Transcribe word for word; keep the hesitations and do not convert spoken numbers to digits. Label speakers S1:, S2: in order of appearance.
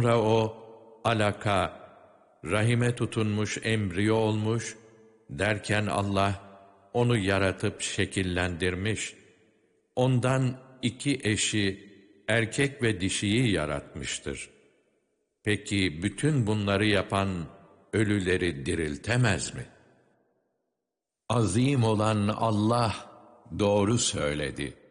S1: Sonra o alaka, rahime tutunmuş embriyo olmuş, derken Allah onu yaratıp şekillendirmiş. Ondan iki eşi, erkek ve dişiyi yaratmıştır. Peki bütün bunları yapan ölüleri diriltemez mi? Azim olan Allah doğru söyledi.